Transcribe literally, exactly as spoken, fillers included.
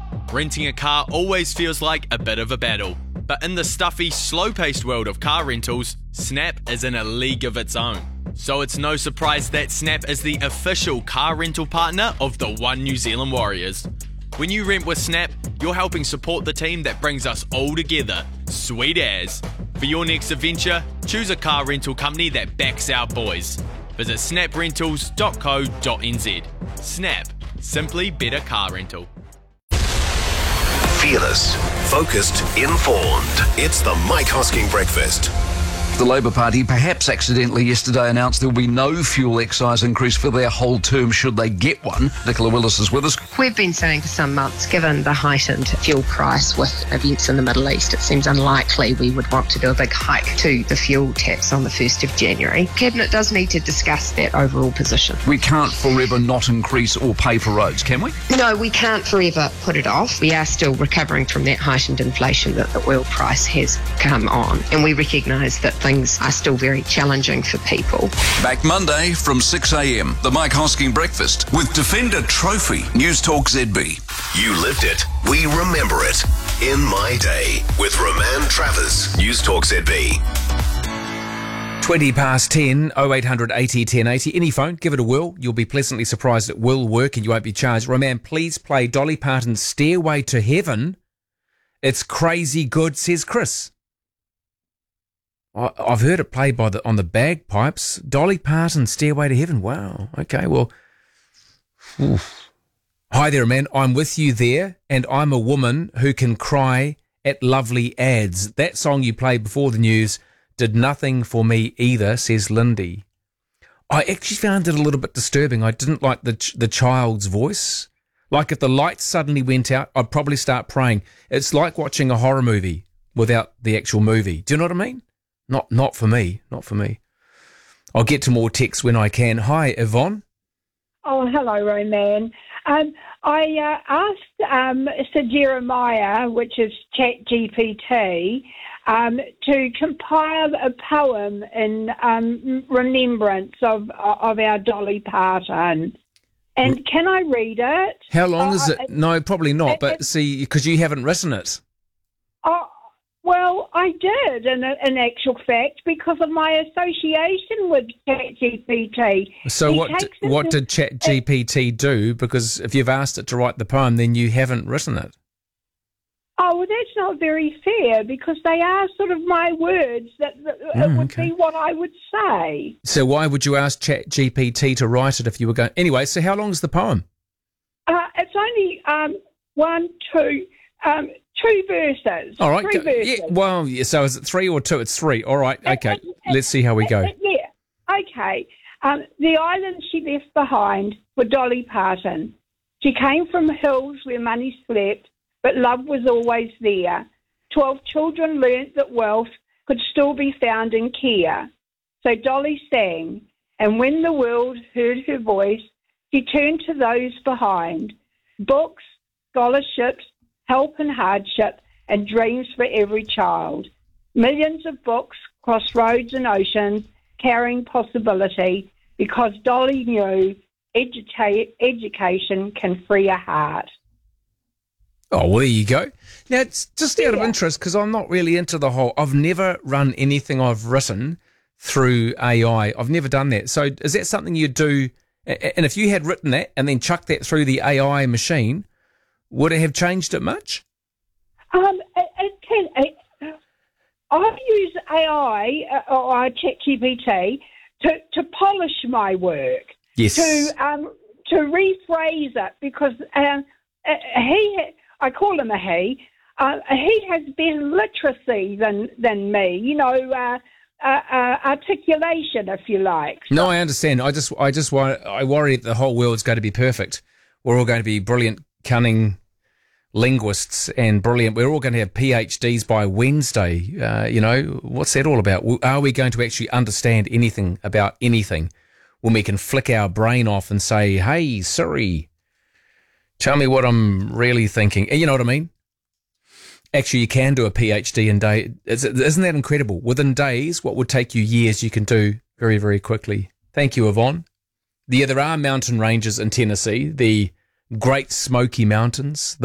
Renting a car always feels like a bit of a battle, but in the stuffy, slow-paced world of car rentals, Snap is in a league of its own. So it's no surprise that Snap is the official car rental partner of the One New Zealand Warriors. When you rent with Snap, you're helping support the team that brings us all together. Sweet as. For your next adventure, choose a car rental company that backs our boys. Visit snap rentals dot co dot n z. Snap. Simply better car rental. Fearless, focused, informed. It's the Mike Hosking Breakfast. The Labour Party perhaps accidentally yesterday announced there will be no fuel excise increase for their whole term should they get one. Nicola Willis is with us. We've been saying for some months, given the heightened fuel price with events in the Middle East, it seems unlikely we would want to do a big hike to the fuel tax on the first of January. Cabinet does need to discuss that overall position. We can't forever not increase or pay for roads, can we? No, we can't forever put it off. We are still recovering from that heightened inflation that the oil price has come on, and we recognise that things are still very challenging for people. Back Monday from six a.m. The Mike Hosking Breakfast with Defender Trophy, News Talk Z B. You lived it. We remember it. In My Day with Roman Travers, News Talk Z B. twenty past ten, oh eight hundred eighty ten eighty. Any phone, give it a whirl. You'll be pleasantly surprised it will work and you won't be charged. Roman, please play Dolly Parton's Stairway to Heaven. It's crazy good, says Chris. I've heard it played by the on the bagpipes. Dolly Parton, Stairway to Heaven. Wow. Okay, well. Oof. Hi there, man. I'm with you there, and I'm a woman who can cry at lovely ads. That song you played before the news did nothing for me either, says Lindy. I actually found it a little bit disturbing. I didn't like the ch- the child's voice. Like if the lights suddenly went out, I'd probably start praying. It's like watching a horror movie without the actual movie. Do you know what I mean? Not not for me, not for me. I'll get to more texts when I can. Hi, Yvonne. Oh, hello, Roman. Um, I uh, asked um, Sir Jeremiah, which is ChatGPT, um, to compile a poem in um, remembrance of of our Dolly Parton. And can I read it? How long uh, is it? No, probably not. It, but it, see, because you haven't written it. Oh, well, I did, in, in actual fact, because of my association with ChatGPT. So He what takes d- what it did to- ChatGPT do? Because if you've asked it to write the poem, then you haven't written it. Oh, well, that's not very fair, because they are sort of my words. That, that Mm, it would okay. be what I would say. So why would you ask ChatGPT to write it if you were going... Anyway, so how long is the poem? Uh, it's only um, one, two, um, two verses. All right. Three go- verses. yeah, well, yeah, so is it three or two? It's three. All right. Okay. Uh, uh, Let's see how we go. uh, Yeah. Okay. Um, the island she left behind for Dolly Parton. She came from hills where money slept, but love was always there. Twelve children learnt that wealth could still be found in care. So Dolly sang, and when the world heard her voice, she turned to those behind. Books, scholarships, help and hardship, and dreams for every child. Millions of books cross roads and oceans, carrying possibility, because Dolly knew educa- education can free a heart. Oh, well, there you go. Now, it's just out of Yeah. interest, because I'm not really into the whole... I've never run anything I've written through A I. I've never done that. So is that something you do... a- And if you had written that and then chucked that through the A I machine, would it have changed it much? Um, it, it can. It, I use A I uh, or ChatGPT to to polish my work, Yes. to um to rephrase it, because um uh, he I call him a he. Uh, he has better literacy than than me. You know. Uh, Uh, uh, articulation, if you like. No, I understand. I just, I just worry, I worry that the whole world's going to be perfect. We're all going to be brilliant, cunning linguists and brilliant. We're all going to have P H Ds by Wednesday. Uh, you know, what's that all about? Are we going to actually understand anything about anything when we can flick our brain off and say, "Hey, Siri, tell me what I'm really thinking"? You know what I mean? Actually, you can do a P H D in day. Isn't that incredible? Within days, what would take you years, you can do very, very quickly. Thank you, Yvonne. Yeah, there are mountain ranges in Tennessee, the Great Smoky Mountains.